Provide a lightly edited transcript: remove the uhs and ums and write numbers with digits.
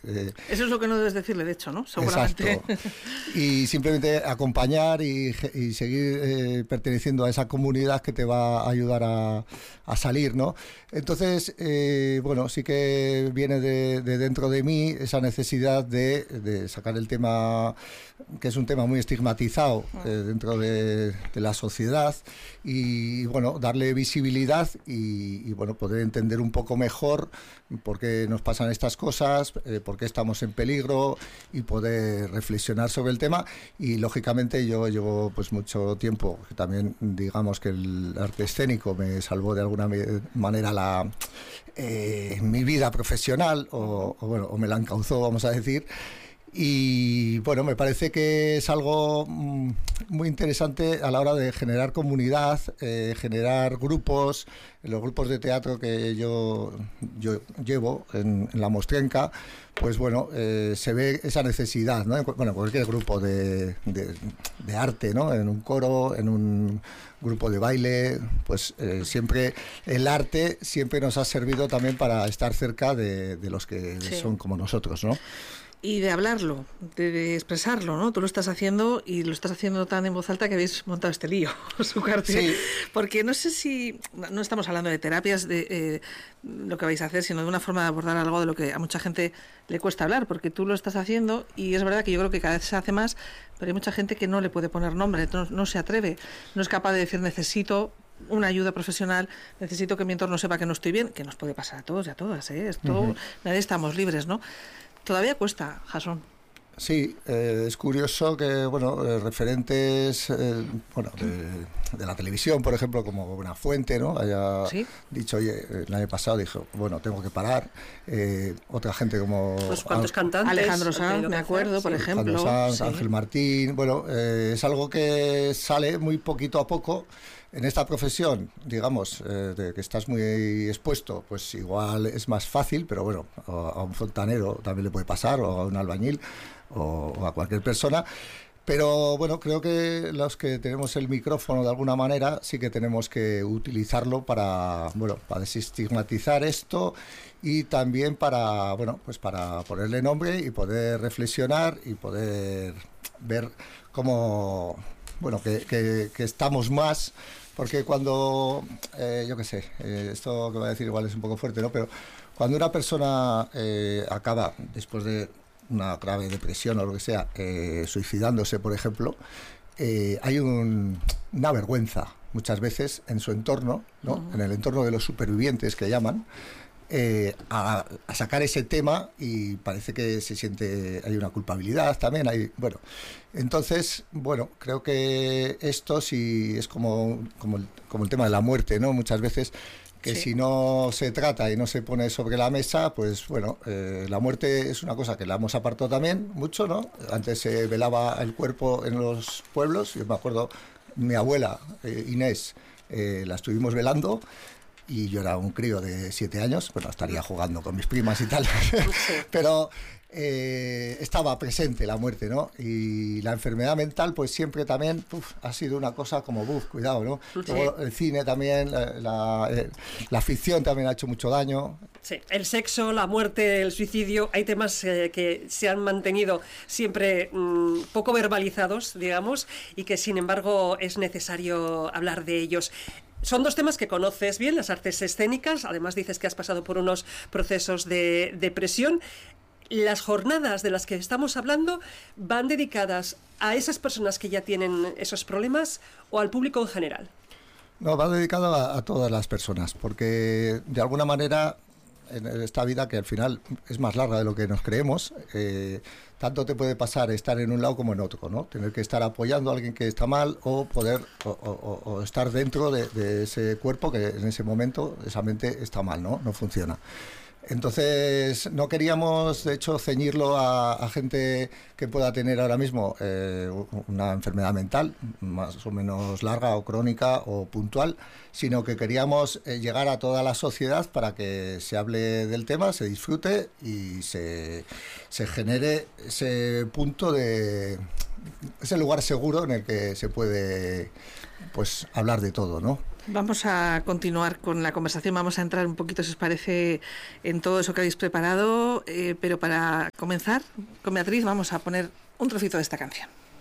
Eso es lo que no debes decirle, de hecho, ¿no? Seguramente. Exacto. Y simplemente acompañar y seguir perteneciendo a esa comunidad que te va a ayudar a salir, ¿no? Entonces, bueno, sí que viene de dentro de mí esa necesidad de sacar el tema, que es un tema muy estigmatizado dentro de la sociedad, y bueno, darle visibilidad y bueno, poder entender un poco mejor por qué nos pasan estas cosas, por qué estamos en peligro, y poder reflexionar sobre el tema. Y lógicamente yo llevo pues mucho tiempo, también digamos que el arte escénico me salvó de alguna manera mi vida profesional, o bueno, o me la encauzó, vamos a decir. Y bueno, me parece que es algo muy interesante a la hora de generar comunidad, generar grupos. Los grupos de teatro que yo llevo en la Mostrenca, pues bueno, se ve esa necesidad, ¿no? Bueno, cualquier grupo de arte, ¿no? En un coro, en un grupo de baile, pues siempre el arte siempre nos ha servido también para estar cerca de los que son como nosotros, ¿no? Y de hablarlo, de expresarlo, ¿no? Tú lo estás haciendo, y lo estás haciendo tan en voz alta que habéis montado este lío, Sucarte. Sí. Porque no sé si, no estamos hablando de terapias, de lo que vais a hacer, sino de una forma de abordar algo de lo que a mucha gente le cuesta hablar, porque tú lo estás haciendo, y es verdad que yo creo que cada vez se hace más, pero hay mucha gente que no le puede poner nombre, no se atreve, no es capaz de decir necesito una ayuda profesional, necesito que mi entorno sepa que no estoy bien, que nos puede pasar a todos y a todas, ¿eh? Esto, nadie estamos libres, ¿no? Todavía cuesta, Jasón. Sí, es curioso que, bueno, referentes bueno, de la televisión, por ejemplo, como Buenafuente, ¿no? Haya dicho, oye, el año pasado dijo, bueno, tengo que parar. Otra gente como... Pues cuántos cantantes. Alejandro Sanz, me acuerdo, por ejemplo. Alejandro Sanz, Ángel Martín. Bueno, es algo que sale muy poquito a poco. En esta profesión, digamos, de que estás muy expuesto, pues igual es más fácil, pero bueno, a un fontanero también le puede pasar, o a un albañil, o a cualquier persona. Pero bueno, creo que los que tenemos el micrófono de alguna manera sí que tenemos que utilizarlo para, bueno, para desestigmatizar esto, y también para, bueno, pues para ponerle nombre y poder reflexionar y poder ver cómo, bueno, que estamos más. Porque cuando, yo qué sé, esto que voy a decir igual es un poco fuerte, ¿no? Pero cuando una persona acaba, después de una grave depresión o lo que sea, suicidándose, por ejemplo, hay una vergüenza muchas veces en su entorno, ¿no? En el entorno de los supervivientes, que llaman, a sacar ese tema, y parece que se siente, hay una culpabilidad también, bueno, entonces, bueno, creo que esto sí es como el tema de la muerte, ¿no? Muchas veces que si no se trata y no se pone sobre la mesa, pues bueno, la muerte es una cosa que la hemos apartado también mucho, ¿no? Antes se velaba el cuerpo en los pueblos, yo me acuerdo, mi abuela, Inés, la estuvimos velando, y yo era un crío de 7 años, bueno, estaría jugando con mis primas y tal, pero estaba presente la muerte, ¿no? Y la enfermedad mental, pues siempre también ha sido una cosa como, cuidado, ¿no? Luego el cine también, la ficción también ha hecho mucho daño. Sí, el sexo, la muerte, el suicidio, hay temas que se han mantenido siempre poco verbalizados, digamos, y que sin embargo es necesario hablar de ellos. Son dos temas que conoces bien, las artes escénicas, además dices que has pasado por unos procesos de depresión. Las jornadas de las que estamos hablando van dedicadas a esas personas que ya tienen esos problemas, o al público en general. No, va dedicado a todas las personas, porque de alguna manera en esta vida, que al final es más larga de lo que nos creemos, tanto te puede pasar estar en un lado como en otro, ¿no? Tener que estar apoyando a alguien que está mal, o poder o estar dentro de ese cuerpo que en ese momento, esa mente está mal, ¿no? No funciona. Entonces no queríamos, de hecho, ceñirlo a gente que pueda tener ahora mismo una enfermedad mental más o menos larga o crónica o puntual, sino que queríamos llegar a toda la sociedad para que se hable del tema, se disfrute y se genere ese punto ese lugar seguro en el que se puede, pues, hablar de todo, ¿no? Vamos a continuar con la conversación, vamos a entrar un poquito, si os parece, en todo eso que habéis preparado, pero para comenzar con Beatriz vamos a poner un trocito de esta canción.